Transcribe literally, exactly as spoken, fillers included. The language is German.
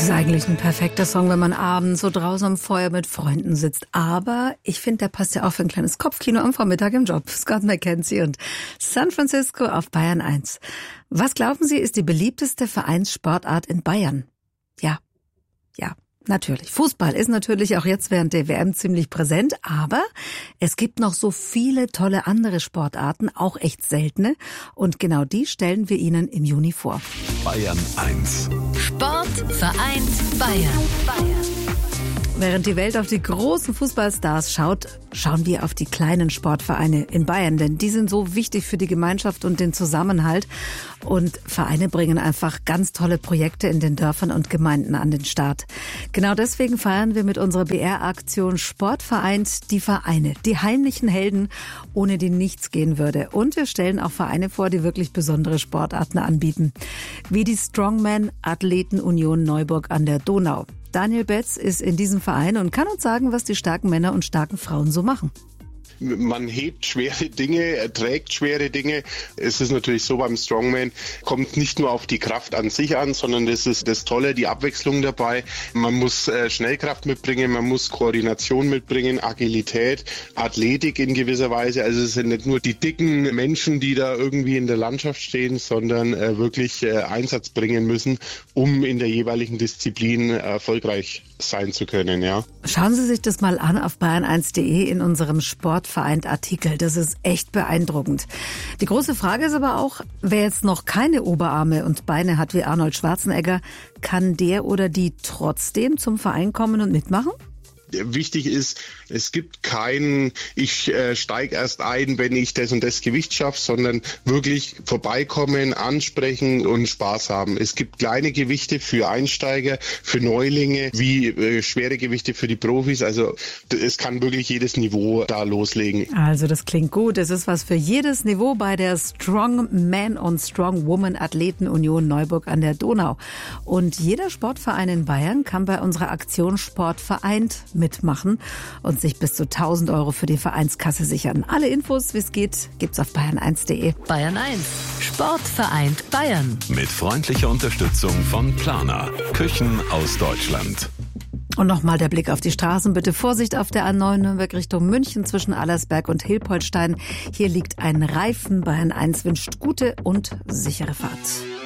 ist eigentlich ein perfekter Song, wenn man abends so draußen am Feuer mit Freunden sitzt. Aber ich finde, der passt ja auch für ein kleines Kopfkino am Vormittag im Job. Scott McKenzie und San Francisco auf Bayern eins. Was glauben Sie, ist die beliebteste Vereinssportart in Bayern? Ja, ja. Natürlich. Fußball ist natürlich auch jetzt während der W M ziemlich präsent, aber es gibt noch so viele tolle andere Sportarten, auch echt seltene. Und genau die stellen wir Ihnen im Juni vor. Bayern eins. Sport vereint Bayern. Bayern. Während die Welt auf die großen Fußballstars schaut, schauen wir auf die kleinen Sportvereine in Bayern. Denn die sind so wichtig für die Gemeinschaft und den Zusammenhalt. Und Vereine bringen einfach ganz tolle Projekte in den Dörfern und Gemeinden an den Start. Genau deswegen feiern wir mit unserer B R-Aktion Sport vereint die Vereine. Die heimlichen Helden, ohne die nichts gehen würde. Und wir stellen auch Vereine vor, die wirklich besondere Sportarten anbieten. Wie die Strongman Athleten Union Neuburg an der Donau. Daniel Betz ist in diesem Verein und kann uns sagen, was die starken Männer und starken Frauen so machen. Man hebt schwere Dinge, trägt schwere Dinge. Es ist natürlich so, beim Strongman kommt nicht nur auf die Kraft an sich an, sondern das ist das Tolle, die Abwechslung dabei. Man muss äh, Schnellkraft mitbringen, man muss Koordination mitbringen, Agilität, Athletik in gewisser Weise. Also es sind nicht nur die dicken Menschen, die da irgendwie in der Landschaft stehen, sondern äh, wirklich äh, Einsatz bringen müssen, um in der jeweiligen Disziplin erfolgreich sein zu können. Ja. Schauen Sie sich das mal an auf bayern eins punkt de in unserem Sport vereint Artikel. Das ist echt beeindruckend. Die große Frage ist aber auch, wer jetzt noch keine Oberarme und Beine hat wie Arnold Schwarzenegger, kann der oder die trotzdem zum Verein kommen und mitmachen? Wichtig ist, es gibt kein, ich äh, steige erst ein, wenn ich das und das Gewicht schaffe, sondern wirklich vorbeikommen, ansprechen und Spaß haben. Es gibt kleine Gewichte für Einsteiger, für Neulinge, wie äh, schwere Gewichte für die Profis. Also es kann wirklich jedes Niveau da loslegen. Also das klingt gut. Es ist was für jedes Niveau bei der Strong Man und Strong Woman Athleten Union Neuburg an der Donau. Und jeder Sportverein in Bayern kann bei unserer Aktion Sport vereint mitmachen und sich bis zu tausend Euro für die Vereinskasse sichern. Alle Infos, wie es geht, gibt's auf bayern eins punkt de. Bayern eins. Sport vereint Bayern. Mit freundlicher Unterstützung von Planer. Küchen aus Deutschland. Und nochmal der Blick auf die Straßen. Bitte Vorsicht auf der A neun Nürnberg Richtung München zwischen Allersberg und Hilpoltstein. Hier liegt ein Reifen. Bayern eins wünscht gute und sichere Fahrt.